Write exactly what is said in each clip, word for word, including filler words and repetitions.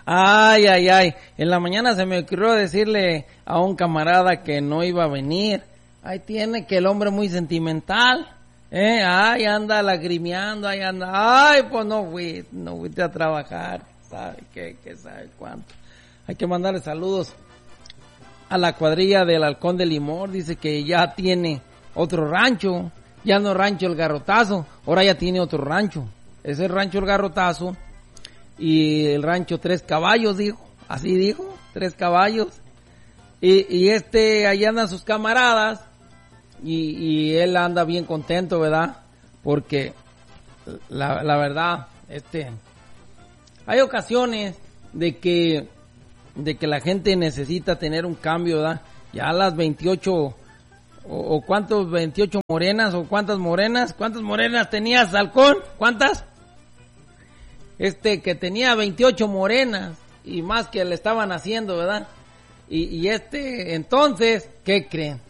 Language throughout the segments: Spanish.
Ay, ay, ay. En la mañana se me ocurrió decirle a un camarada que no iba a venir. Ahí tiene que el hombre muy sentimental. Eh, ay, anda lagrimeando, ahí anda. Ay, pues no fui, no fuiste a trabajar. ¿Sabe qué? ¿Qué sabe cuánto? Hay que mandarle saludos a la cuadrilla del Halcón de Limón. Dice que ya tiene otro rancho. Ya no rancho El Garrotazo, ahora ya tiene otro rancho. Es el rancho El Garrotazo y el rancho Tres Caballos, dijo. Así dijo, Tres Caballos. Y, y este, ahí andan sus camaradas y, y él anda bien contento, ¿verdad? Porque la, la verdad, este, hay ocasiones de que, de que la gente necesita tener un cambio, ¿verdad? Ya a las veintiocho O, o cuántos, veintiocho morenas, o cuántas morenas, cuántas morenas tenías, Halcón, cuántas, este, que tenía veintiocho morenas, y más que le estaban haciendo, ¿verdad? Y, y este, entonces, ¿qué creen?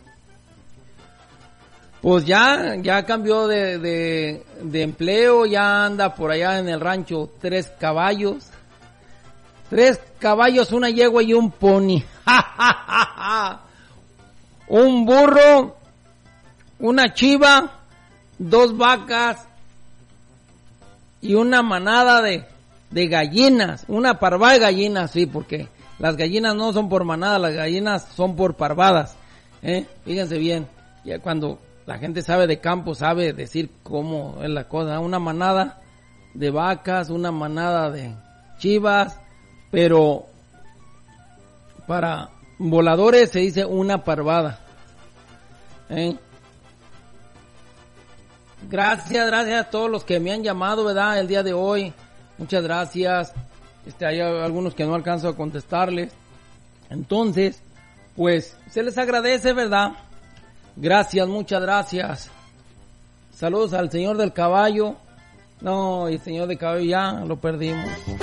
Pues ya, ya cambió de, de, de empleo, ya anda por allá en el rancho Tres Caballos, tres caballos, una yegua y un pony, ¡ja, ja, ja, ja! Un burro, una chiva, dos vacas y una manada de, de gallinas, una parvada de gallinas, sí, porque las gallinas no son por manada, las gallinas son por parvadas, ¿eh? Fíjense bien, ya cuando la gente sabe de campo sabe decir cómo es la cosa, una manada de vacas, una manada de chivas, pero para voladores se dice una parvada. ¿Eh? Gracias, gracias a todos los que me han llamado, ¿verdad? El día de hoy. Muchas gracias. Este, hay algunos que no alcanzo a contestarles. Entonces, pues, se les agradece, ¿verdad? Gracias, muchas gracias. Saludos al señor del caballo. No, el señor del caballo ya lo perdimos.